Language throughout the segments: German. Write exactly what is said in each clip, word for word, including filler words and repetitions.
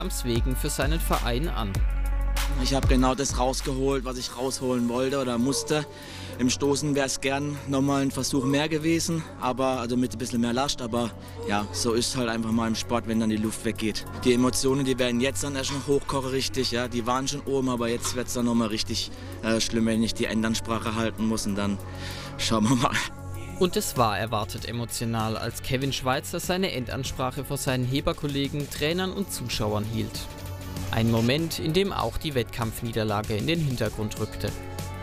Wegen für seinen Verein an. Ich habe genau das rausgeholt, was ich rausholen wollte oder musste. Im Stoßen wäre es gern nochmal ein Versuch mehr gewesen, aber also mit ein bisschen mehr Last. Aber ja, so ist halt einfach mal im Sport, wenn dann die Luft weggeht. Die Emotionen, die werden jetzt dann erst noch hochkochen, richtig. Ja, die waren schon oben, aber jetzt wird es dann nochmal richtig äh, schlimm, wenn ich die Endansprache halten muss. Und dann schauen wir mal. Und es war erwartet emotional, als Kevin Schweitzer seine Endansprache vor seinen Heberkollegen, Trainern und Zuschauern hielt. Ein Moment, in dem auch die Wettkampfniederlage in den Hintergrund rückte.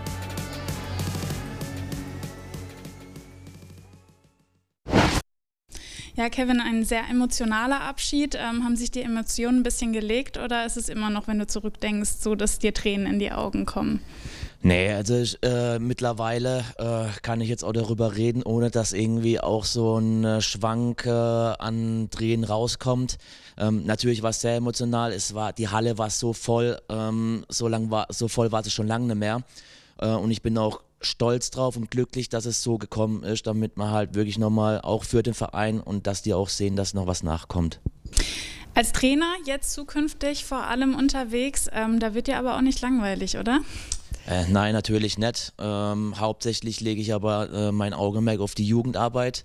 Ja, Kevin, ein sehr emotionaler Abschied. Ähm, haben sich die Emotionen ein bisschen gelegt oder ist es immer noch, wenn du zurückdenkst, so, dass dir Tränen in die Augen kommen? Nee, also ich, äh, mittlerweile äh, kann ich jetzt auch darüber reden, ohne dass irgendwie auch so ein äh, Schwank äh, an Tränen rauskommt. Ähm, natürlich war es sehr emotional, es war, die Halle war so voll, ähm, so, lang war, so voll war sie schon lange nicht mehr. Äh, und ich bin auch stolz drauf und glücklich, dass es so gekommen ist, damit man halt wirklich nochmal auch für den Verein und dass die auch sehen, dass noch was nachkommt. Als Trainer jetzt zukünftig vor allem unterwegs, ähm, da wird dir aber auch nicht langweilig, oder? Äh, nein, natürlich nicht. Ähm, hauptsächlich lege ich aber äh, mein Augenmerk auf die Jugendarbeit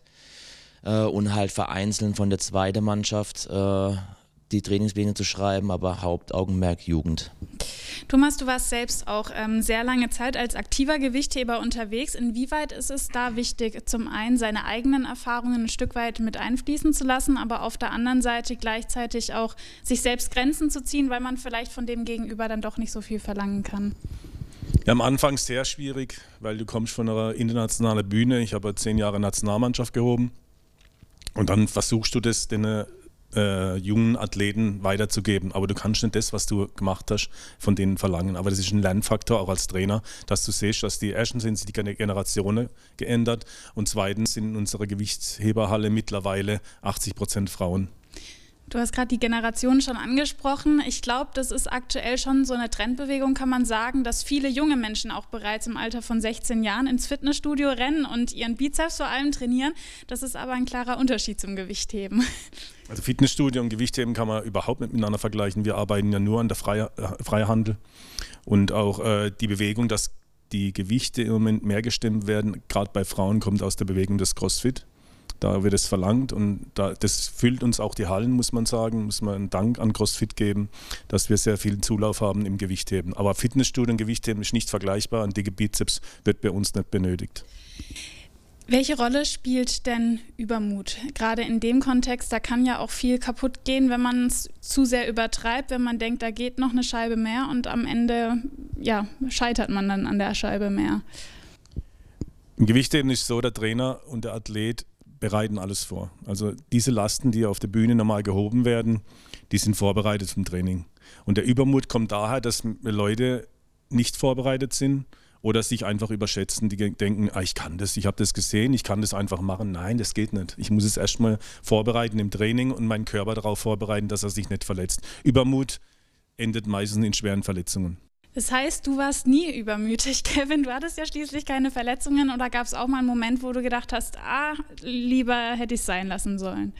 äh, und halt vereinzelt von der zweiten Mannschaft äh, die Trainingspläne zu schreiben, aber Hauptaugenmerk Jugend. Thomas, du warst selbst auch ähm, sehr lange Zeit als aktiver Gewichtheber unterwegs. Inwieweit ist es da wichtig, zum einen seine eigenen Erfahrungen ein Stück weit mit einfließen zu lassen, aber auf der anderen Seite gleichzeitig auch sich selbst Grenzen zu ziehen, weil man vielleicht von dem Gegenüber dann doch nicht so viel verlangen kann? Ja, am Anfang sehr schwierig, weil du kommst von einer internationalen Bühne. Ich habe zehn Jahre Nationalmannschaft gehoben und dann versuchst du das den äh, jungen Athleten weiterzugeben. Aber du kannst nicht das, was du gemacht hast, von denen verlangen. Aber das ist ein Lernfaktor auch als Trainer, dass du siehst, dass die erstens sind die Generationen geändert und zweitens sind in unserer Gewichtsheberhalle mittlerweile achtzig Prozent Frauen. Du hast gerade die Generation schon angesprochen. Ich glaube, das ist aktuell schon so eine Trendbewegung, kann man sagen, dass viele junge Menschen auch bereits im Alter von sechzehn Jahren ins Fitnessstudio rennen und ihren Bizeps vor allem trainieren. Das ist aber ein klarer Unterschied zum Gewichtheben. Also Fitnessstudio und Gewichtheben kann man überhaupt nicht miteinander vergleichen. Wir arbeiten ja nur an der Freie, äh, Freihandel und auch äh, die Bewegung, dass die Gewichte im Moment mehr gestemmt werden, gerade bei Frauen, kommt aus der Bewegung des CrossFit. Da wird es verlangt und da, das füllt uns auch die Hallen, muss man sagen, muss man einen Dank an CrossFit geben, dass wir sehr viel Zulauf haben im Gewichtheben. Aber Fitnessstudio und Gewichtheben ist nicht vergleichbar, ein dicker Bizeps wird bei uns nicht benötigt. Welche Rolle spielt denn Übermut? Gerade in dem Kontext, da kann ja auch viel kaputt gehen, wenn man es zu sehr übertreibt, wenn man denkt, da geht noch eine Scheibe mehr und am Ende ja, scheitert man dann an der Scheibe mehr. Im Gewichtheben ist es so, der Trainer und der Athlet bereiten alles vor. Also diese Lasten, die auf der Bühne normal gehoben werden, die sind vorbereitet zum Training. Und der Übermut kommt daher, dass Leute nicht vorbereitet sind oder sich einfach überschätzen, die denken, ah, ich kann das, ich habe das gesehen, ich kann das einfach machen. Nein, das geht nicht. Ich muss es erstmal vorbereiten im Training und meinen Körper darauf vorbereiten, dass er sich nicht verletzt. Übermut endet meistens in schweren Verletzungen. Das heißt, du warst nie übermütig, Kevin. Du hattest ja schließlich keine Verletzungen oder gab es auch mal einen Moment, wo du gedacht hast, ah, lieber hätte ich es sein lassen sollen?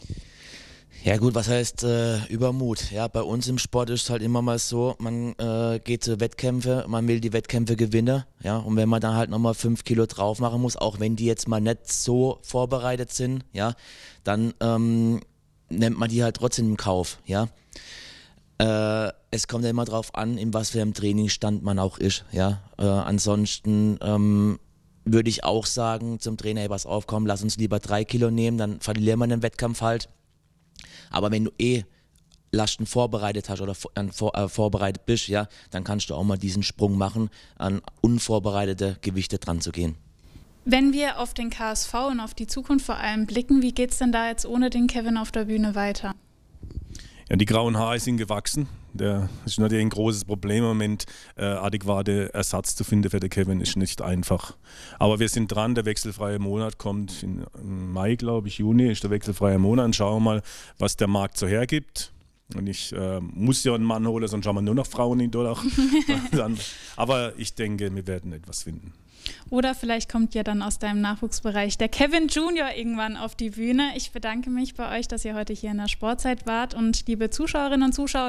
Ja gut, was heißt äh, Übermut? Ja, bei uns im Sport ist es halt immer mal so, man äh, geht zu Wettkämpfe, man will die Wettkämpfe gewinnen, ja, und wenn man dann halt nochmal fünf Kilo drauf machen muss, auch wenn die jetzt mal nicht so vorbereitet sind, ja, dann ähm, nimmt man die halt trotzdem in Kauf, ja. Äh, es kommt ja immer drauf an, in was für einem Trainingsstand man auch ist, ja. Äh, ansonsten ähm, würde ich auch sagen zum Trainer, hey, pass auf, komm, lass uns lieber drei Kilo nehmen, dann verlieren wir den Wettkampf halt. Aber wenn du eh Lasten vorbereitet hast oder äh, vor, äh, vorbereitet bist, ja, dann kannst du auch mal diesen Sprung machen, an unvorbereitete Gewichte dran zu gehen. Wenn wir auf den K S V und auf die Zukunft vor allem blicken, wie geht es denn da jetzt ohne den Kevin auf der Bühne weiter? Ja, die grauen Haare sind gewachsen. Das ist natürlich ein großes Problem im Moment. Äh, adäquate Ersatz zu finden für den Kevin ist nicht einfach. Aber wir sind dran, der wechselfreie Monat kommt in, im Mai, glaube ich, Juni ist der wechselfreie Monat. Und schauen wir mal, was der Markt so hergibt. Und ich äh, muss ja einen Mann holen, sonst haben wir nur noch Frauen in Durlach. Aber ich denke, wir werden etwas finden. Oder vielleicht kommt ja dann aus deinem Nachwuchsbereich der Kevin Junior irgendwann auf die Bühne. Ich bedanke mich bei euch, dass ihr heute hier in der Sportzeit wart. Und liebe Zuschauerinnen und Zuschauer,